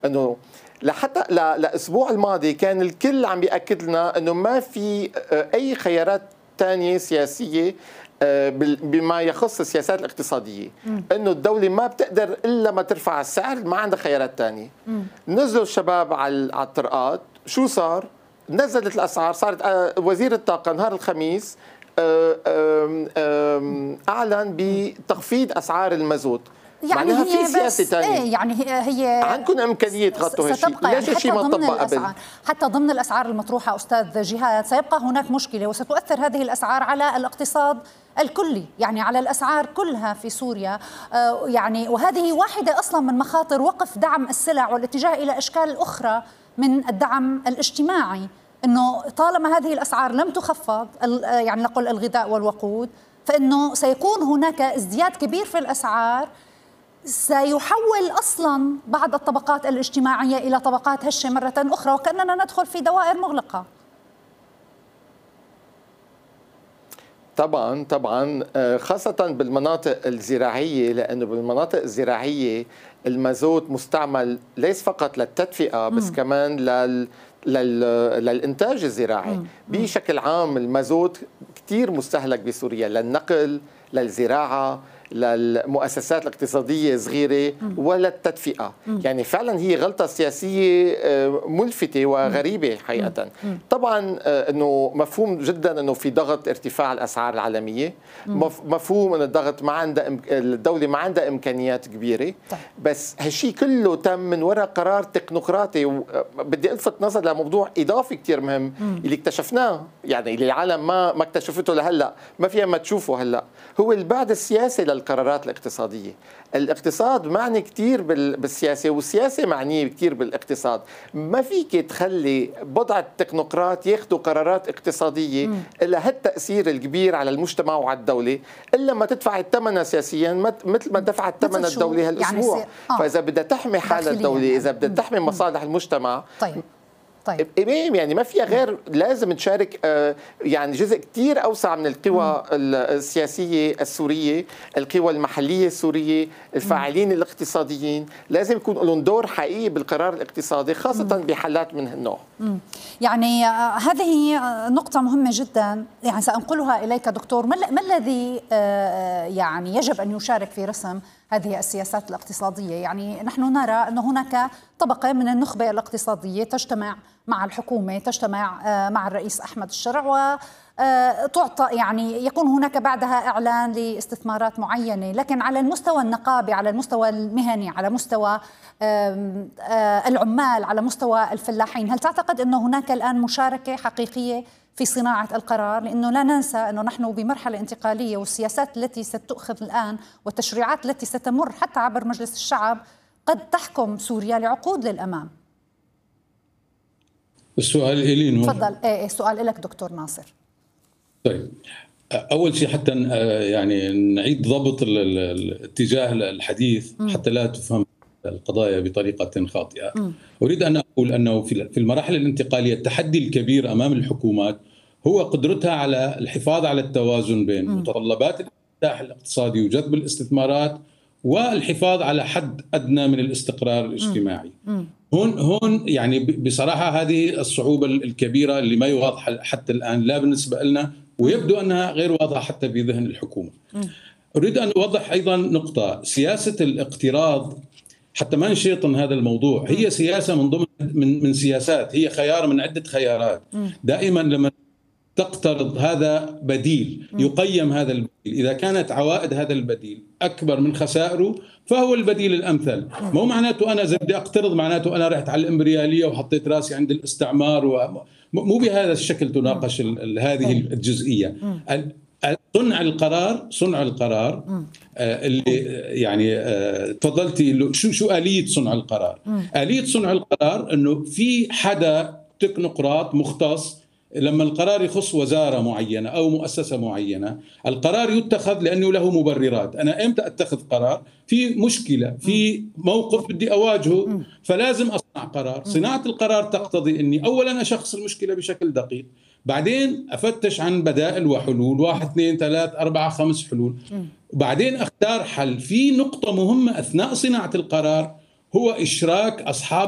انه لحتى الاسبوع الماضي كان الكل عم بياكد لنا انه ما في اي خيارات ثانيه سياسيه بما يخص السياسات الاقتصاديه، انه الدوله ما بتقدر الا ما ترفع السعر، ما عندها خيارات ثانيه. نزلوا الشباب على الطرقات، شو صار؟ نزلت الاسعار، صارت وزير الطاقه نهار الخميس اعلن بتخفيض اسعار المازوت. يعني هي في سياسه ثانيه. ايه يعني هي عندكم امكانيه تغطوا هالشيء، ليش هالشيء ما طبق قبل؟ حتى ضمن الاسعار المطروحه استاذ جهاد سيبقى هناك مشكله، وستؤثر هذه الاسعار على الاقتصاد الكلي، يعني على الاسعار كلها في سوريا، يعني وهذه واحده اصلا من مخاطر وقف دعم السلع والاتجاه الى اشكال اخرى من الدعم الاجتماعي، انه طالما هذه الاسعار لم تخفض، يعني نقول الغذاء والوقود، فانه سيكون هناك ازدياد كبير في الاسعار، سيحول أصلا بعض الطبقات الاجتماعية إلى طبقات هشة مرة أخرى، وكأننا ندخل في دوائر مغلقة. طبعا خاصة بالمناطق الزراعية، لأنه بالمناطق الزراعية المازوت مستعمل ليس فقط للتدفئة بس كمان للإنتاج الزراعي. بشكل عام المازوت كتير مستهلك بسوريا للنقل، للزراعة، للمؤسسات الاقتصادية صغيرة ولا التدفئة. يعني فعلا هي غلطة سياسية ملفتة وغريبة حقيقة. طبعا أنه مفهوم جدا أنه في ضغط ارتفاع الأسعار العالمية، مفهوم أن الضغط ما عندها الدولة ما عندها إمكانيات كبيرة، بس هالشيء كله تم من وراء قرار تكنوقراطي. بدي ألفت نظر لموضوع إضافي كتير مهم اللي اكتشفناه، يعني اللي العالم ما اكتشفته لهلأ، ما فيها ما تشوفه هلأ، هو البعد السياسي للقرارات الاقتصادية. الاقتصاد معني كتير بالسياسة، والسياسة معنية كتير بالاقتصاد. ما فيك تخلي بضعة تكنوقراط ياخدوا قرارات اقتصادية إلا هالتأثير الكبير على المجتمع وعلى الدولة، إلا ما تدفع الثمن سياسيا مثل ما دفعت ثمن الدولة هالأسبوع. يعني فإذا بدها تحمي حال الدولة، إذا بدها تحمي مصالح المجتمع، طيب يعني ما فيها غير لازم تشارك يعني جزء كتير أوسع من القوى السياسية السورية، القوى المحلية السورية، الفاعلين الاقتصاديين، لازم يكون لهم دور حقيقي بالقرار الاقتصادي، خاصة بحالات من هالنوع. يعني هذه نقطة مهمة جدا، يعني سأنقلها إليك دكتور. ما الذي يعني يجب أن يشارك في رسم هذه السياسات الاقتصادية؟ يعني نحن نرى أن هناك طبقة من النخبة الاقتصادية تجتمع مع الحكومة، تجتمع مع الرئيس أحمد الشرع، وتعطى يعني يكون هناك بعدها إعلان لاستثمارات معينة، لكن على المستوى النقابي، على المستوى المهني، على مستوى العمال، على مستوى الفلاحين، هل تعتقد أن هناك الآن مشاركة حقيقية في صناعة القرار؟ لأنه لا ننسى أنه نحن بمرحلة انتقالية، والسياسات التي ستؤخذ الآن والتشريعات التي ستمر حتى عبر مجلس الشعب قد تحكم سوريا لعقود للأمام. السؤال إلي نور. تفضل. السؤال لك دكتور ناصر. طيب، أول شيء حتى يعني نعيد ضبط الاتجاه الحديث حتى لا تفهم القضايا بطريقة خاطئة. أريد أن أقول أنه في المراحل الانتقالية التحدي الكبير أمام الحكومات هو قدرتها على الحفاظ على التوازن بين متطلبات الانفتاح الاقتصادي وجذب الاستثمارات والحفاظ على حد أدنى من الاستقرار الاجتماعي. هون يعني بصراحة هذه الصعوبة الكبيرة اللي ما يواضح حتى الآن، لا بالنسبة لنا، ويبدو أنها غير واضحة حتى بذهن الحكومة. أريد أن أوضح أيضا نقطة، سياسة الاقتراض حتى ما نشيطن هذا الموضوع، هي سياسة من ضمن من سياسات، هي خيار من عدة خيارات. دائما لما تقترض هذا بديل، يقيم هذا البديل، إذا كانت عوائد هذا البديل أكبر من خسائره فهو البديل الأمثل. مو معناته أنا إذا بدي أقترض معناته أنا رحت على الإمبريالية وحطيت راسي عند الاستعمار، مو بهذا الشكل تناقش هذه الجزئية. صنع القرار اللي يعني تفضلتي شو آلية صنع القرار؟ آلية صنع القرار أنه في حدا تكنوقراط مختص، لما القرار يخص وزارة معينة أو مؤسسة معينة، القرار يتخذ لأنه له مبررات. أنا إمتى أتخذ قرار؟ في مشكلة، في موقف بدي أواجهه، فلازم أصنع قرار. صناعة القرار تقتضي أني أولا أشخص المشكلة بشكل دقيق، بعدين أفتش عن بدائل وحلول، 1 2 3 4 5 حلول، وبعدين أختار حل. في نقطة مهمة أثناء صناعة القرار هو إشراك أصحاب